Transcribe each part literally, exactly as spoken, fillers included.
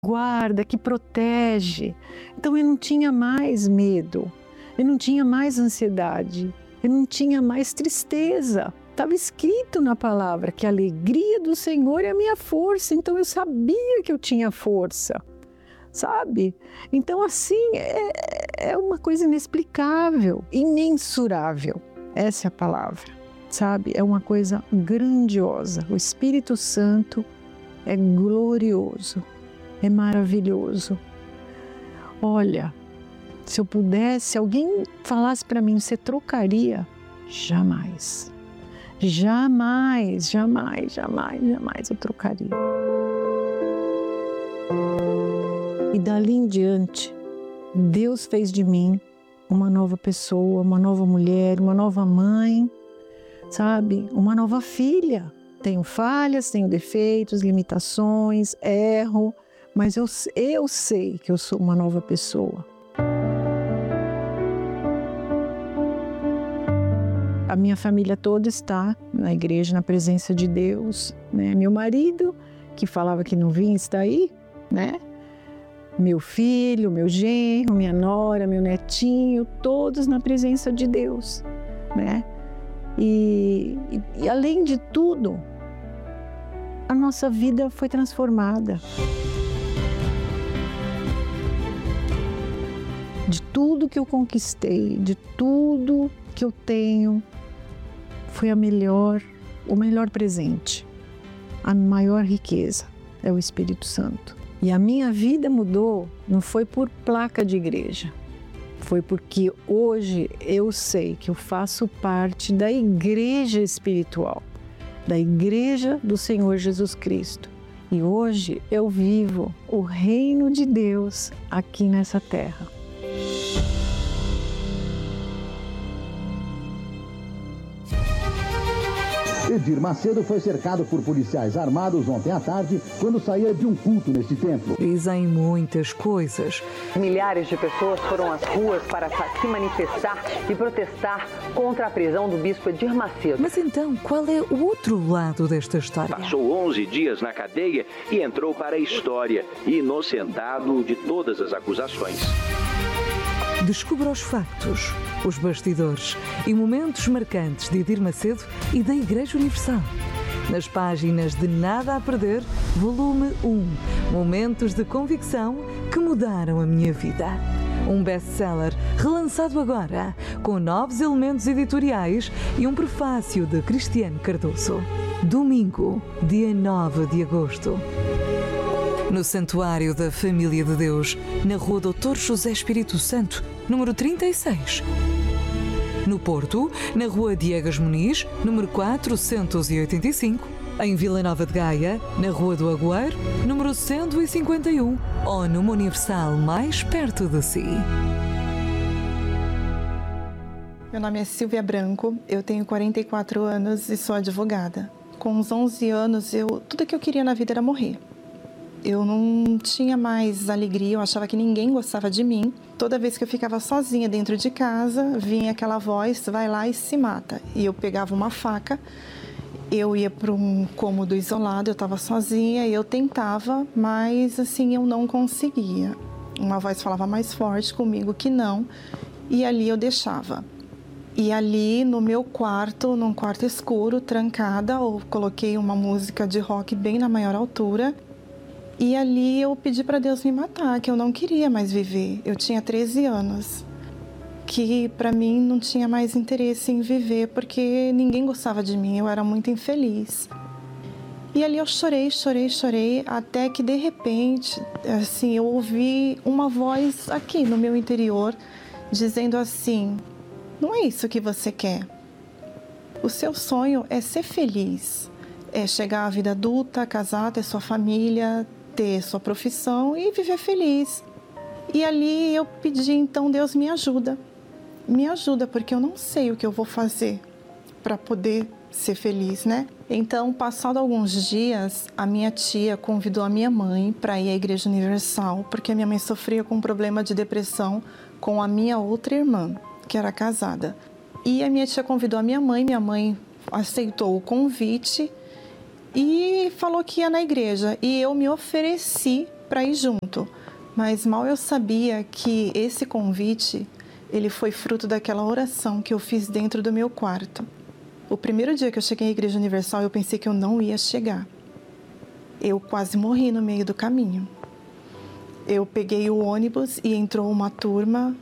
guarda, que protege. Então eu não tinha mais medo, eu não tinha mais ansiedade, eu não tinha mais tristeza. Estava escrito na palavra que a alegria do Senhor é a minha força, então eu sabia que eu tinha força, sabe? Então assim, é, é uma coisa inexplicável, imensurável, essa é a palavra, sabe? É uma coisa grandiosa, o Espírito Santo é glorioso, é maravilhoso. Olha, se eu pudesse, alguém falasse para mim, você trocaria? Jamais. Jamais, jamais, jamais, jamais eu trocaria. E dali em diante, Deus fez de mim uma nova pessoa, uma nova mulher, uma nova mãe, sabe? Uma nova filha. Tenho falhas, tenho defeitos, limitações, erro, mas eu, eu sei que eu sou uma nova pessoa. A minha família toda está na igreja, na presença de Deus, né? Meu marido, que falava que não vinha, está aí, né? Meu filho, meu genro, minha nora, meu netinho, todos na presença de Deus, né? E, e, e além de tudo, a nossa vida foi transformada. De tudo que eu conquistei, de tudo que eu tenho, foi a melhor, o melhor presente, a maior riqueza é o Espírito Santo. E a minha vida mudou, não foi por placa de igreja, foi porque hoje eu sei que eu faço parte da igreja espiritual, da igreja do Senhor Jesus Cristo. E hoje eu vivo o reino de Deus aqui nessa terra. Edir Macedo foi cercado por policiais armados ontem à tarde, quando saía de um culto neste templo. Dizem muitas coisas. Milhares de pessoas foram às ruas para se manifestar e protestar contra a prisão do bispo Edir Macedo. Mas então, qual é o outro lado desta história? Passou onze dias na cadeia e entrou para a história, inocentado de todas as acusações. Descubra os factos, os bastidores e momentos marcantes de Edir Macedo e da Igreja Universal. Nas páginas de Nada a Perder, volume um, Momentos de Convicção que mudaram a minha vida. Um best-seller relançado agora, com novos elementos editoriais e um prefácio de Cristiano Cardoso. Domingo, dia nove de agosto. No Santuário da Família de Deus, na Rua doutor José Espírito Santo, número trinta e seis. No Porto, na Rua Diegas Muniz, número quatrocentos e oitenta e cinco. Em Vila Nova de Gaia, na Rua do Agueiro, número cento e cinquenta e um. Ou numa Universal mais perto de si. Meu nome é Silvia Branco, eu tenho quarenta e quatro anos e sou advogada. Com uns onze anos, eu, tudo que eu queria na vida era morrer. Eu não tinha mais alegria, eu achava que ninguém gostava de mim. Toda vez que eu ficava sozinha dentro de casa, vinha aquela voz, vai lá e se mata. E eu pegava uma faca, eu ia para um cômodo isolado, eu estava sozinha e eu tentava, mas assim eu não conseguia. Uma voz falava mais forte comigo que não, e ali eu deixava. E ali no meu quarto, num quarto escuro, trancada, eu coloquei uma música de rock bem na maior altura. E ali eu pedi para Deus me matar, que eu não queria mais viver. Eu tinha treze anos, que para mim não tinha mais interesse em viver, porque ninguém gostava de mim, eu era muito infeliz. E ali eu chorei, chorei, chorei, até que de repente, assim, eu ouvi uma voz aqui no meu interior, dizendo assim, não é isso que você quer. O seu sonho é ser feliz, é chegar à vida adulta, casar, ter sua família, ter sua profissão e viver feliz. E ali eu pedi, então, Deus me ajuda. Me ajuda, porque eu não sei o que eu vou fazer para poder ser feliz, né? Então, passado alguns dias, a minha tia convidou a minha mãe para ir à Igreja Universal, porque a minha mãe sofria com um problema de depressão com a minha outra irmã, que era casada. E a minha tia convidou a minha mãe, minha mãe aceitou o convite e falou que ia na igreja. E eu me ofereci para ir junto, mas mal eu sabia que esse convite, ele foi fruto daquela oração que eu fiz dentro do meu quarto. O primeiro dia que eu cheguei à Igreja Universal, eu pensei que eu não ia chegar. Eu quase morri no meio do caminho. Eu peguei o ônibus e entrou uma turma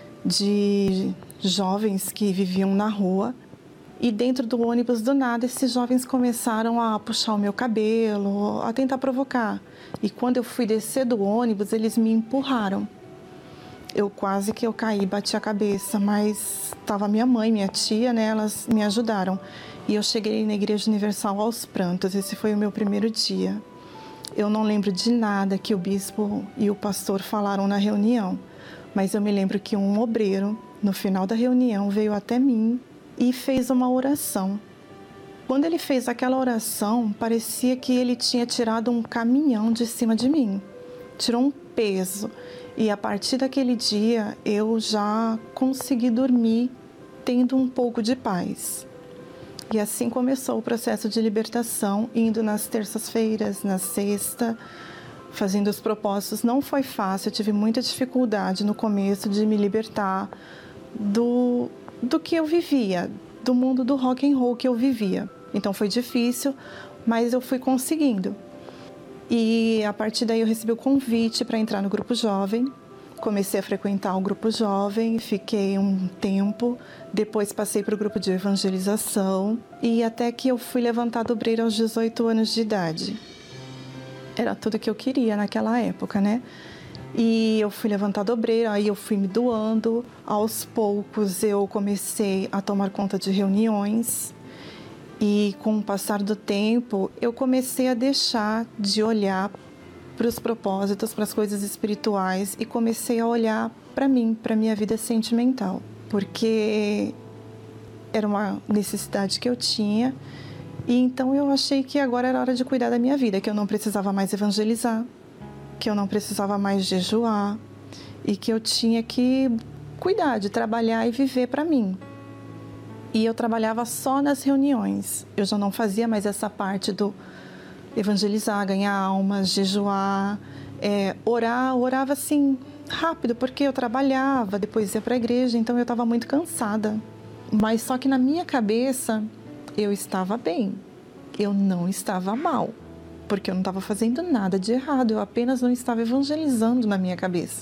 de jovens que viviam na rua. E dentro do ônibus, do nada, esses jovens começaram a puxar o meu cabelo, a tentar provocar. E quando eu fui descer do ônibus, eles me empurraram. Eu quase que eu caí, bati a cabeça, mas estava minha mãe, minha tia, né? Elas me ajudaram. E eu cheguei na Igreja Universal aos prantos. Esse foi o meu primeiro dia. Eu não lembro de nada que o bispo e o pastor falaram na reunião, mas eu me lembro que um obreiro, no final da reunião, veio até mim e fez uma oração. Quando ele fez aquela oração, parecia que ele tinha tirado um caminhão de cima de mim. Tirou um peso. E a partir daquele dia, eu já consegui dormir tendo um pouco de paz. E assim começou o processo de libertação, indo nas terças-feiras, na sexta, fazendo os propósitos. Não foi fácil, eu tive muita dificuldade no começo de me libertar do, do que eu vivia, do mundo do rock and roll que eu vivia. Então foi difícil, mas eu fui conseguindo. E a partir daí eu recebi o convite para entrar no grupo jovem. Comecei a frequentar o grupo jovem, fiquei um tempo, depois passei para o grupo de evangelização e até que eu fui levantada obreira aos dezoito anos de idade. Era tudo que eu queria naquela época, né? E eu fui levantada obreira, aí eu fui me doando. Aos poucos eu comecei a tomar conta de reuniões e com o passar do tempo eu comecei a deixar de olhar para os propósitos, para as coisas espirituais e comecei a olhar para mim, para a minha vida sentimental, porque era uma necessidade que eu tinha e então eu achei que agora era hora de cuidar da minha vida, que eu não precisava mais evangelizar, que eu não precisava mais jejuar e que eu tinha que cuidar, de trabalhar e viver para mim. E eu trabalhava só nas reuniões, eu já não fazia mais essa parte do evangelizar, ganhar almas, jejuar, é, orar, orava assim rápido, porque eu trabalhava, depois ia para a igreja, então eu estava muito cansada. Mas só que na minha cabeça eu estava bem, eu não estava mal, porque eu não estava fazendo nada de errado, eu apenas não estava evangelizando na minha cabeça.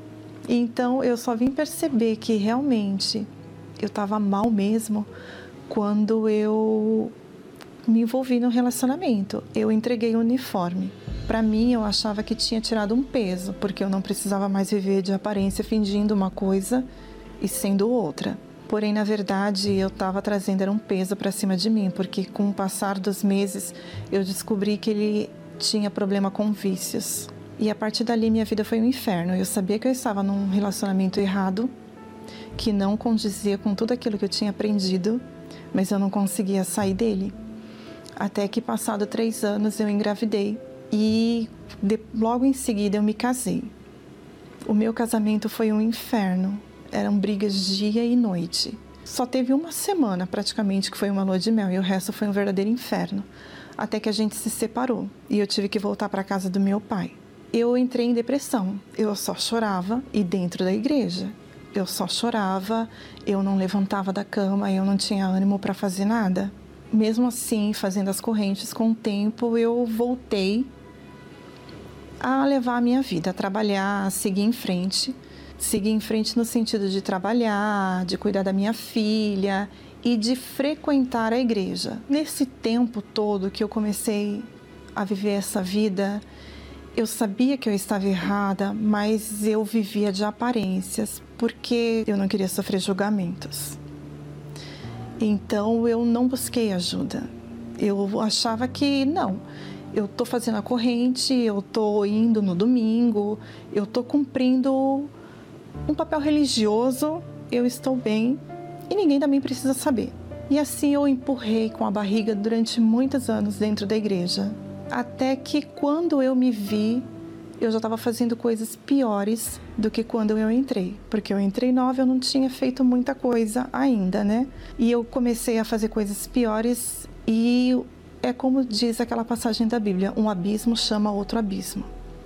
Então eu só vim perceber que realmente eu estava mal mesmo quando eu me envolvi no relacionamento. Eu entreguei o uniforme. Para mim, eu achava que tinha tirado um peso, porque eu não precisava mais viver de aparência fingindo uma coisa e sendo outra. Porém, na verdade, eu estava trazendo era um peso para cima de mim, porque com o passar dos meses, eu descobri que ele tinha problema com vícios. E a partir dali, minha vida foi um inferno. Eu sabia que eu estava num relacionamento errado, que não condizia com tudo aquilo que eu tinha aprendido, mas eu não conseguia sair dele. Até que, passado três anos, eu engravidei e de, logo em seguida eu me casei. O meu casamento foi um inferno, eram brigas dia e noite. Só teve uma semana praticamente que foi uma lua de mel e o resto foi um verdadeiro inferno. Até que a gente se separou e eu tive que voltar para a casa do meu pai. Eu entrei em depressão, eu só chorava e dentro da igreja. Eu só chorava, eu não levantava da cama, eu não tinha ânimo para fazer nada. Mesmo assim, fazendo as correntes, com o tempo eu voltei a levar a minha vida, a trabalhar, a seguir em frente. Seguir em frente no sentido de trabalhar, de cuidar da minha filha e de frequentar a igreja. Nesse tempo todo que eu comecei a viver essa vida, eu sabia que eu estava errada, mas eu vivia de aparências, porque eu não queria sofrer julgamentos. Então, eu não busquei ajuda. Eu achava que, não, eu estou fazendo a corrente, eu estou indo no domingo, eu estou cumprindo um papel religioso, eu estou bem e ninguém também precisa saber. E assim eu empurrei com a barriga durante muitos anos dentro da igreja. Até que quando eu me vi, eu já estava fazendo coisas piores do que quando eu entrei. Porque eu entrei nova, eu não tinha feito muita coisa ainda, né? E eu comecei a fazer coisas piores e é como diz aquela passagem da Bíblia, um abismo chama outro abismo.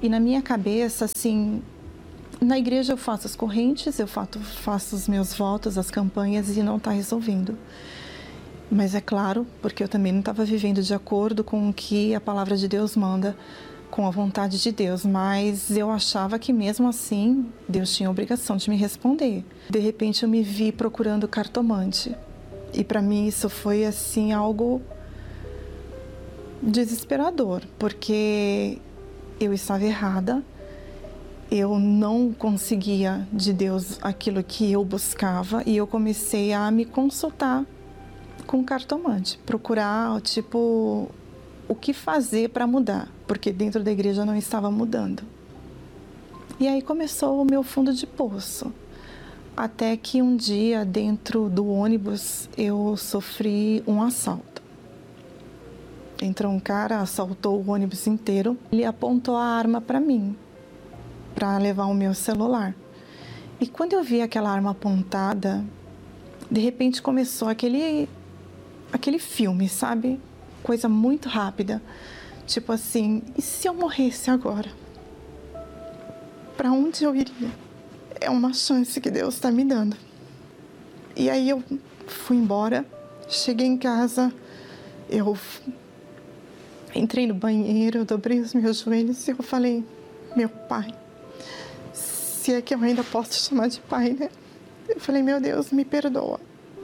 E na minha cabeça, assim, na igreja eu faço as correntes, eu faço, faço os meus votos, as campanhas e não está resolvendo. Mas é claro, porque eu também não estava vivendo de acordo com o que a palavra de Deus manda, com a vontade de Deus. Mas eu achava que mesmo assim, Deus tinha a obrigação de me responder. De repente eu me vi procurando cartomante. E para mim isso foi assim algo desesperador, porque eu estava errada. Eu não conseguia de Deus aquilo que eu buscava e eu comecei a me consultar com o cartomante, procurar, tipo, o que fazer para mudar, porque dentro da igreja não estava mudando. E aí começou o meu fundo de poço, até que um dia, dentro do ônibus, eu sofri um assalto. Entrou um cara, assaltou o ônibus inteiro, ele apontou a arma para mim, para levar o meu celular. E quando eu vi aquela arma apontada, de repente começou aquele, aquele filme, sabe? Coisa muito rápida. Tipo assim, e se eu morresse agora? Para onde eu iria? É uma chance que Deus está me dando. E aí eu fui embora, cheguei em casa, eu entrei no banheiro, eu dobrei os meus joelhos e eu falei, meu pai, se é que eu ainda posso chamar de pai, né? Eu falei, meu Deus, me perdoa.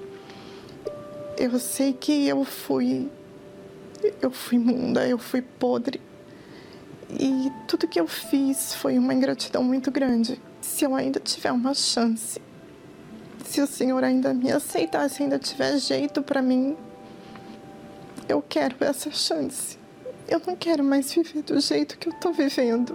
Eu sei que eu fui, eu fui imunda, eu fui podre. E tudo que eu fiz foi uma ingratidão muito grande. Se eu ainda tiver uma chance, se o Senhor ainda me aceitar, se ainda tiver jeito para mim, eu quero essa chance. Eu não quero mais viver do jeito que eu tô vivendo.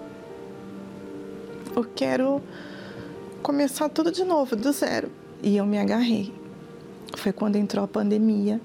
Eu quero começar tudo de novo, do zero. E eu me agarrei. Foi quando entrou a pandemia.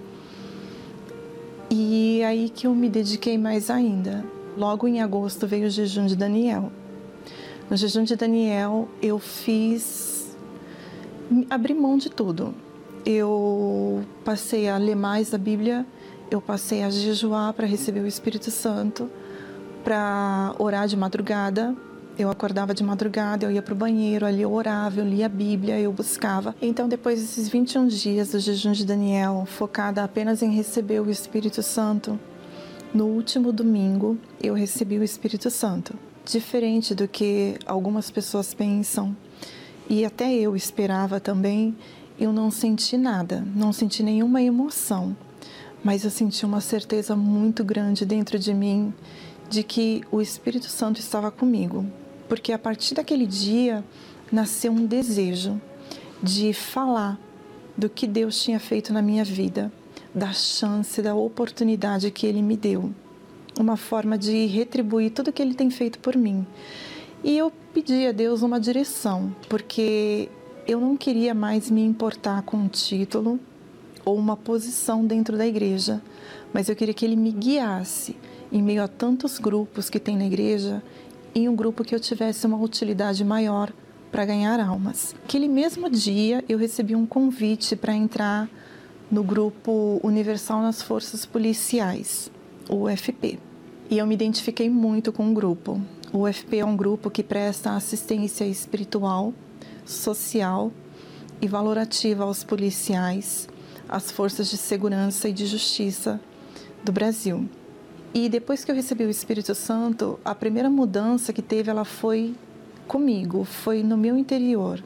E aí que eu me dediquei mais ainda. Logo em agosto veio o jejum de Daniel. No jejum de Daniel eu fiz... abri mão de tudo. Eu passei a ler mais a Bíblia, eu passei a jejuar para receber o Espírito Santo, para orar de madrugada. Eu acordava de madrugada, eu ia para o banheiro, ali eu orava, eu lia a Bíblia, eu buscava. Então, depois desses vinte e um dias do jejum de Daniel, focada apenas em receber o Espírito Santo, no último domingo, eu recebi o Espírito Santo. Diferente do que algumas pessoas pensam, e até eu esperava também, eu não senti nada, não senti nenhuma emoção, mas eu senti uma certeza muito grande dentro de mim de que o Espírito Santo estava comigo. Porque a partir daquele dia nasceu um desejo de falar do que Deus tinha feito na minha vida, da chance, da oportunidade que Ele me deu. Uma forma de retribuir tudo que Ele tem feito por mim. E eu pedi a Deus uma direção, porque eu não queria mais me importar com um título ou uma posição dentro da igreja, mas eu queria que Ele me guiasse em meio a tantos grupos que tem na igreja, em um grupo que eu tivesse uma utilidade maior para ganhar almas. Aquele mesmo dia eu recebi um convite para entrar no grupo Universal nas Forças Policiais, o U F P. E eu me identifiquei muito com o grupo. O U F P é um grupo que presta assistência espiritual, social e valorativa aos policiais, às forças de segurança e de justiça do Brasil. E depois que eu recebi o Espírito Santo, a primeira mudança que teve, ela foi comigo, foi no meu interior.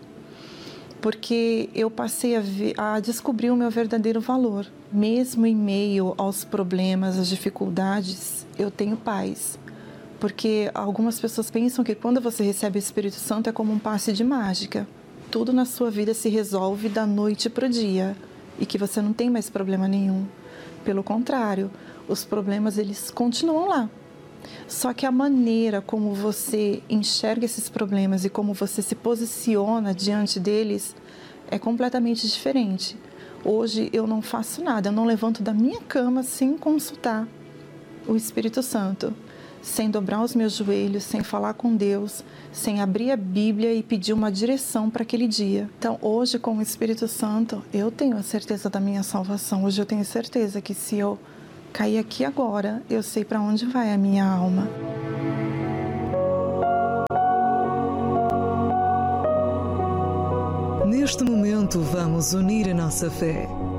Porque eu passei a, ver, a descobrir o meu verdadeiro valor. Mesmo em meio aos problemas, às dificuldades, eu tenho paz. Porque algumas pessoas pensam que quando você recebe o Espírito Santo é como um passe de mágica. Tudo na sua vida se resolve da noite para o dia e que você não tem mais problema nenhum. Pelo contrário, os problemas eles continuam lá. Só que a maneira como você enxerga esses problemas e como você se posiciona diante deles é completamente diferente. Hoje eu não faço nada, eu não levanto da minha cama sem consultar o Espírito Santo, sem dobrar os meus joelhos, sem falar com Deus, sem abrir a Bíblia e pedir uma direção para aquele dia. Então, hoje, com o Espírito Santo, eu tenho a certeza da minha salvação. Hoje eu tenho certeza que se eu cair aqui agora, eu sei para onde vai a minha alma. Neste momento, vamos unir a nossa fé